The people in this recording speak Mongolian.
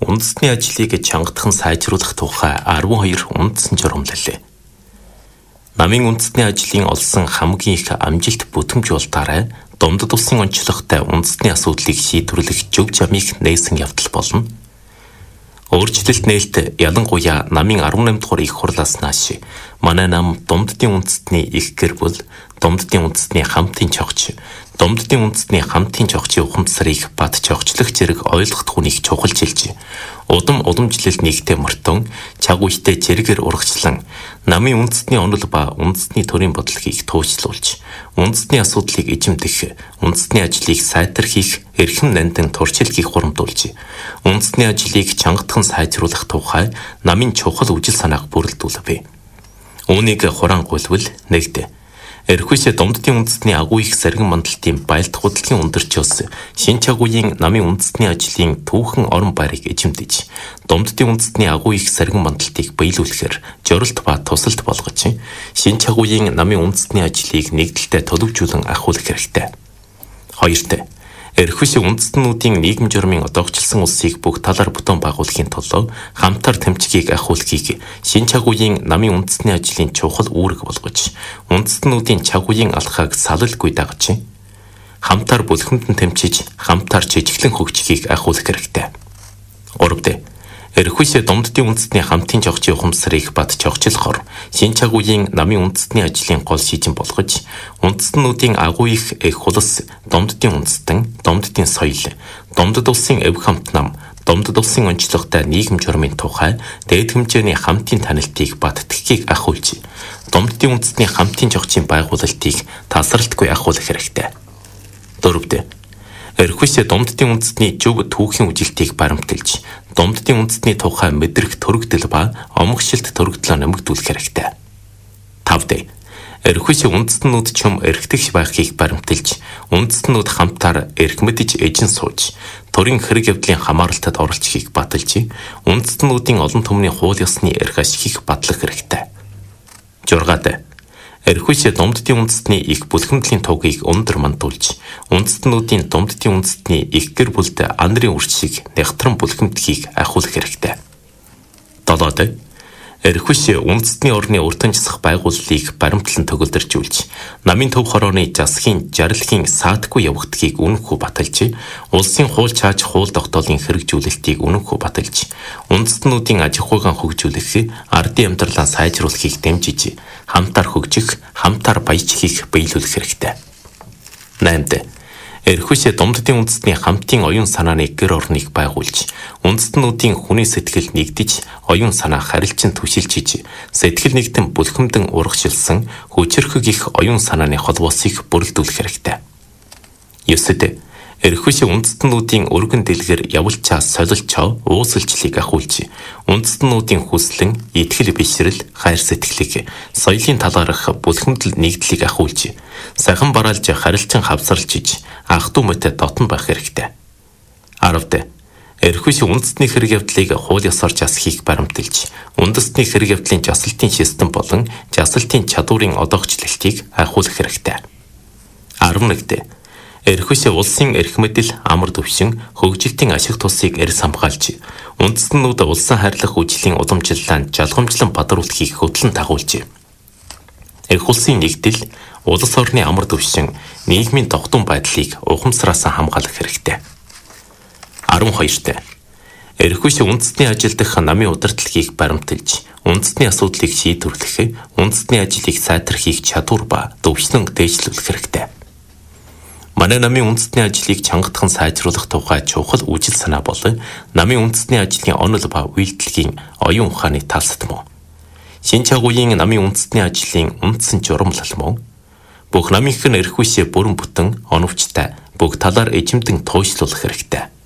үндэсний ажлыг чангатхан сайжруулах тухай 12 үндсэн журамлалээ. Намын үндэсний ажлын олсон хамгийн их амжилт бүтэмж болтаарай Домдод улсын онцлогтой үндэсний асуудлыг шийдвэрлэх зөв замыг нээсэн явдал болно. Өөрчлөлт нээлт ялангуяа намын 18 дугаар их хурлаас нааш манай нам Домддын үндэстний их гэр бүл, Домддын үндэстний хамтын чогч, Домддын үндэстний хамтын чогчийн ухамсарыг бат чогчлох зэрэг ойлгох хүнийг чухалж хэлж, уламжлал нэгтэй мөртөн, чаг үедээ зэрэгээр урагчлан, намын үндэстний онол ба үндэстний төрийн бодлогыг туужлуулж, үндэстний асуудлыг эзэмдэх, үндэстний ажлыг сайтархих, эрхэм нандин туршилтыг хурамдуулж, үндэстний ажлыг чангатхан сайжруулах тухай намын чухал үжил санааг бүрэлдүүлвэ. Үүнийг хурангуйлвал нэгд. Эрхүйсээ Домддын үндэстний агуу их сэргэн мандалтын байлдах хөдөлгөөний өндөрчөөс шин чагуугийн намын үндэстний ажлын түүхэн орон байрыг эзэмдэж, Домддын үндэстний агуу их сэргэн мандалтыг биелүүлэхээр жорилт ба тусалт болгож, шин чагуугийн намын үндэстний ажлыг нэгдэлтэй төлөвжүүлэн ахиулах хэрэгтэй. 2. Эрхүйсээ үндэстнүүдийн нийгэм журмын одоогчлсон улсыг бүх талаар бүтэн байгуулахын тулд хамтар тэмцгийг ахиулахыг шин чагуугийн намын үндэстний ажлын чухал үүрэг болгож, үндэстнүүдийн чагуугийн алхааг салалгүй дагаж, хамтар бүлхэмдэн тэмцэж, хамтар жижиглэн хөгжихийг ахиулах хэрэгтэй. 3. Эрхүйсээ Домддын үндэстний хамтын чогчийн ухамсарыг бат чогчлохоор шин чагуугийн намын үндэстний ажлын гол шийдэн болгож, үндэстнүүдийн агуу их хулс, Домддын үндэстэн, Домддын соёл, Домдод улсын эв хамт нам, Домдод улсын онцлогтой нийгэм журмын тухай дээд хэмжээний хамтын танилтыг бат тгхийг ахиулж, Домддын үндэстний хамтын чогчийн байгуулалтыг тасралтгүй ахиулах хэрэгтэй. 4. Эрхүйсээ Домддын үндэстний зөв түүхийн үжилтийг баримталж, Домддын үндэстний тухай мэдрэх төрөгдөл ба омгшилт төрөгдлөө нэмэгдүүлэх хэрэгтэй. 5. Эрхүйсээ үндэстнүүд чөм эрхтгч байхыг баримталж, үндэстнүүд хамтаар эрх мэдж эжин сууж, төрийн хэрэг явдлын хамааралтад оролцохыг баталж, үндэстнүүдийн олон түмний хууль ёсны эрх ашигыг батлах хэрэгтэй. 6. Эрхүйсээ Домддын үндэстний их бүлхэмдлийн тугийг өндөр мандуулж, үндэстнүүдийн Домддын үндэстний их гэр бүлд анарын үрчийг нягтран бүлхэмдэхийг ахиулах хэрэгтэй. 7. Эрхүйсээ үндэстний орны өртөнжсөх байгууллыг баримтлан төгөлдөржүүлж, намын төв хорооны засгийн жаргалхийн саатгүй явагдахыг үнэнхүү баталж, улсын хууль чааж хууль тогтоолын хэрэгжүүлэлтийг үнэнхүү баталж, үндэстнүүдийн аж ахуйн хөгжүүлэх, ардын амьдралаа сайжруулахыг дэмжиж, хамтаар хөгжих, хамтаар баяжлахыг биелүүлэх хэрэгтэй. 8. Эрхүйсээ Домддын үндэстний хамтын оюун санааны гэр орныг байгуулж, үндэстнүүдийн хүний сэтгэл нэгдэж, оюун санаа харилцан түшилжиж, сэтгэл нэгтэн бүлхэмдэн урагшилсан хүчрхэг их оюун санааны холбоосыг бүрэлдүүлэх хэрэгтэй. 9. Эрхүйсээ үндэстнүүдийн өргөн дэлгэр явуулчаа солилчоо уусалчлыг ахиулж, үндэстнүүдийн хүслэн, итгэл бишрэл, хайр сэтгэлийг, соёлын талаарх бүлхэмдэл нэгдлийг ахиулж, сахан бараалж харилцан хавсарлжиж, ах トゥ мэт дотн байх хэрэгтэй. 10. Эрхүйсээ үндэстний хэрэг явдлыг хууль ёсоор засахыг баримталж, үндэстний хэрэг явдлын жасалтын систем болон жасалтын чадварын одоогчлалтыг ахиулах хэрэгтэй. 11. Эрхүйсээ улсын эрх мэдэл, амар төвшин, хөгжилтийн ашиг тусыг эрс хамгаалж, үндэстнүүд улсын хайрлах үжлийн уламжлалаанд жалгамжлан бадруулахыг хөтлөн дагуулж, эрх улсын нэгдэл, улс орны амар төвшин, нийгмийн тогтун байдлыг ухамсараас хамгаалах хэрэгтэй. 12. Эрхүйсээ үндэстний ажил дах намын удирдлагыг баримталж, үндэстний асуудлыг шийдвэрлэх, үндэстний ажлыг сайтархих чадвар ба төвшин дээшлүүлэх хэрэгтэй. Манай намын үндэстний ажлыг чангатхан сайжруулах тухай чухал үжил санаа бол намын үндэстний ажлын онол ба үйлдэлгийн оюун ухааны талсад мөн. Шин чагуугийн намын үндэстний ажлын үндсэн журамлал мөн. Бүх намынх нь эрхүйсээ бүрэн бүтэн оновчтой бүх талаар эзэмдэн туйшлуулах хэрэгтэй.